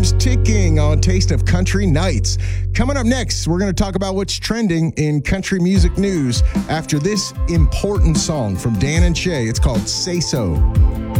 time's ticking on Taste of Country Nights. Coming up next, we're going to talk about what's trending in country music news after this important song from Dan and Shay. It's called Say So.